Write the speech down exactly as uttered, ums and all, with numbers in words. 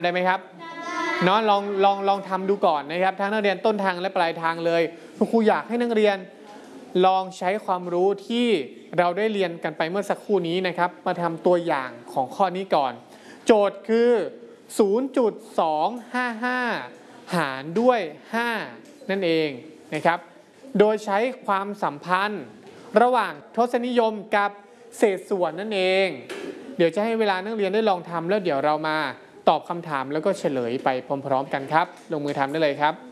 ได้ไหมครับเนาะลองลองลองทำดูก่อนนะครับทั้งนักเรียนต้นทางและปลายทางเลยคุณครูอยากให้นักเรียนลองใช้ความรู้ที่เราได้เรียนกันไปเมื่อสักครู่นี้นะครับมาทำตัวอย่างของข้อนี้ก่อนโจทย์คือ ศูนย์จุดสองห้าห้า หารด้วยห้านั่นเองนะครับโดยใช้ความสัมพันธ์ระหว่างทศนิยมกับเศษส่วนนั่นเองเดี๋ยวจะให้เวลานักเรียนได้ลองทำแล้วเดี๋ยวเรามาตอบคำถามแล้วก็เฉลยไปพร้อมๆกันครับลงมือทำได้เลยครับ